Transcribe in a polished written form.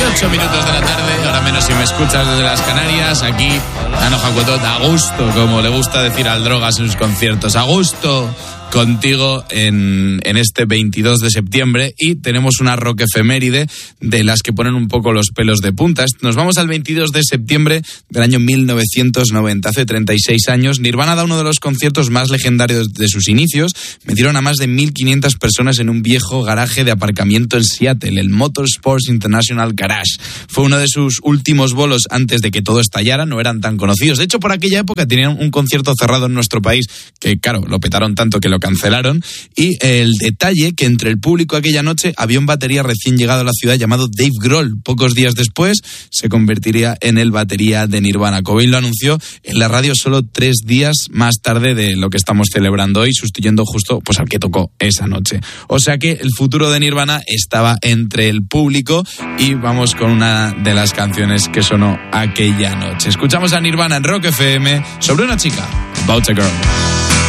8 minutos de la tarde, ahora menos si me escuchas desde las Canarias, aquí, Ano Jacotot, a gusto, como le gusta decir al Drogas en sus conciertos, a gusto contigo en este 22 de septiembre, y tenemos una rock efeméride de las que ponen un poco los pelos de punta. Nos vamos al 22 de septiembre del año 1990, hace 36 años. Nirvana da uno de los conciertos más legendarios de sus inicios. Metieron a más de 1.500 personas en un viejo garaje de aparcamiento en Seattle, el Motorsports International Garage. Fue uno de sus últimos bolos antes de que todo estallara, no eran tan conocidos. De hecho, por aquella época tenían un concierto cerrado en nuestro país que, claro, lo petaron tanto que lo cancelaron. Y el detalle que entre el público aquella noche había un batería recién llegado a la ciudad llamado Dave Grohl. Pocos días después se convertiría en el batería de Nirvana. Cobain lo anunció en la radio solo 3 días más tarde de lo que estamos celebrando hoy, sustituyendo justo pues al que tocó esa noche. O sea que el futuro de Nirvana estaba entre el público, y vamos con una de las canciones que sonó aquella noche. Escuchamos a Nirvana en Rock FM sobre una chica, About a Girl.